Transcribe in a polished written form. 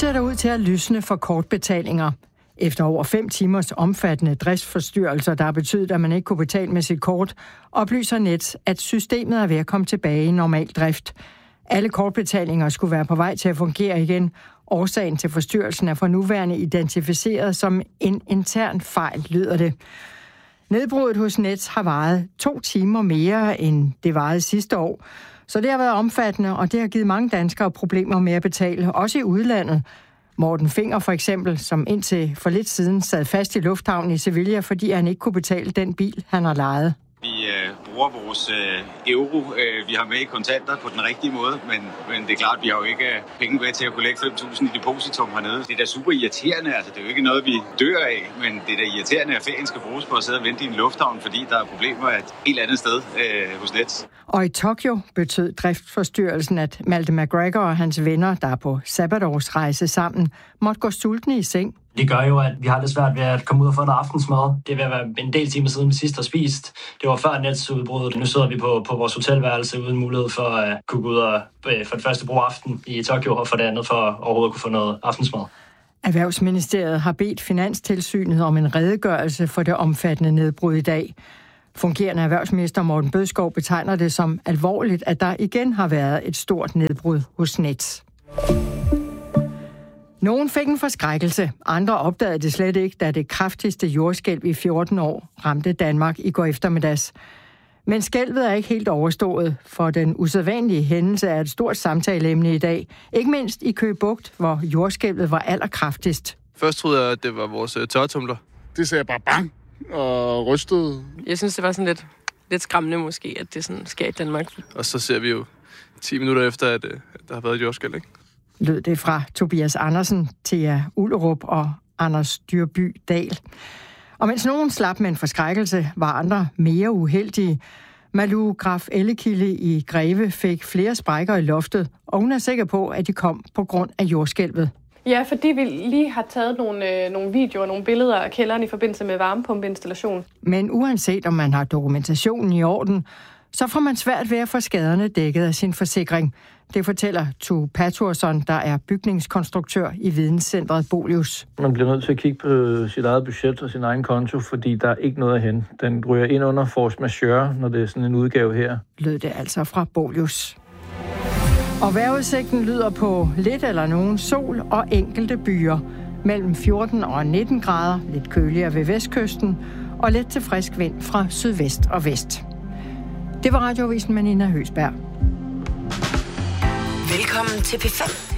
ser der ud til at lysne for kortbetalinger. Efter over 5 timers omfattende driftsforstyrrelser, der har betydet, at man ikke kunne betale med sit kort, oplyser Nets, at systemet er ved at komme tilbage i normal drift. Alle kortbetalinger skulle være på vej til at fungere igen. Årsagen til forstyrrelsen er for nuværende identificeret som en intern fejl, lyder det. Nedbruddet hos Nets har varet 2 timer mere, end det varede sidste år. Så det har været omfattende, og det har givet mange danskere problemer med at betale, også i udlandet. Morten Finger for eksempel, som indtil for lidt siden sad fast i lufthavnen i Sevilla, fordi han ikke kunne betale den bil, han har lejet. Vi bruger vores euro, vi har med i kontanter på den rigtige måde, men det er klart, at vi har jo ikke penge med til at kunne lægge 5.000 i depositum hernede. Det er da super irriterende, altså det er jo ikke noget, vi dør af, men det er da irriterende, at ferien skal bruges på at sidde og vente i en lufthavn, fordi der er problemer et helt andet sted hos Nets. Og i Tokyo betød driftsforstyrrelsen, at Malte McGregor og hans venner, der er på sabbatårsrejse sammen, måtte gå sultne i seng. Det gør jo, at vi har lidt svært ved at komme ud og få noget aftensmad. Det vil være en del timer siden, vi sidst har spist. Det var før Nets-udbruddet. Nu sidder vi på vores hotelværelse uden mulighed for at kunne gå ud og for det første bruge aften i Tokyo, og for det andet for overhovedet at kunne få noget aftensmad. Erhvervsministeriet har bedt Finanstilsynet om en redegørelse for det omfattende nedbrud i dag. Fungerende erhvervsminister Morten Bødskov betegner det som alvorligt, at der igen har været et stort nedbrud hos Nets. Nogen fik en forskrækkelse. Andre opdagede det slet ikke, da det kraftigste jordskælv i 14 år ramte Danmark i går eftermiddags. Men skælvet er ikke helt overstået, for den usædvanlige hændelse er et stort samtaleemne i dag. Ikke mindst i Køge Bugt, hvor jordskælvet var allerkraftigst. Først troede jeg, at det var vores tørretumler. Det sagde bare bang og rystede. Jeg synes, det var sådan lidt skræmmende måske, at det sådan sker i Danmark. Og så ser vi jo 10 minutter efter, at der har været et jordskælv, ikke? Lød det fra Tobias Andersen, Thea Ullerup og Anders Dyrby Dahl. Og mens nogen slap med en forskrækkelse, var andre mere uheldige. Malou Graf Ellekilde i Greve fik flere sprækker i loftet, og hun er sikker på, at de kom på grund af jordskælvet. Ja, fordi vi lige har taget nogle videoer og nogle billeder af kælderen i forbindelse med varmepumpeinstallation. Men uanset om man har dokumentationen i orden, så får man svært ved at få skaderne dækket af sin forsikring. Det fortæller Tu Patursson, der er bygningskonstruktør i videnscentret Bolius. Man bliver nødt til at kigge på sit eget budget og sin egen konto, fordi der er ikke noget at hente. Den ryger ind under force majeure, når det er sådan en udgave her. Lød det altså fra Bolius. Og vejrudsigten lyder på lidt eller nogen sol og enkelte byer. Mellem 14 og 19 grader, lidt køligere ved vestkysten, og let til frisk vind fra sydvest og vest. Det var Radioavisen med Nina Høsberg. Velkommen til P5.